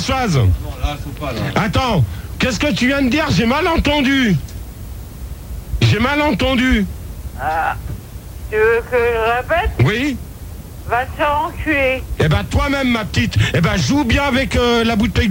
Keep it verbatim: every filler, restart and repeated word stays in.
Françoise. Non, là, faut pas, là. Attends, qu'est-ce que tu viens de dire? J'ai mal entendu. J'ai mal entendu. Ah, tu veux que je répète? Oui. Va te faire enculer. Eh ben toi-même, ma petite. Eh ben joue bien avec euh, la bouteille